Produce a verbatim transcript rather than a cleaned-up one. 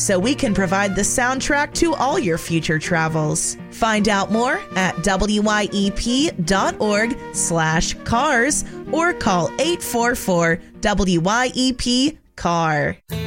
so we can provide the soundtrack to all your future travels. Find out more at W Y E P dot org slash cars or call eight four four W Y E P C A R.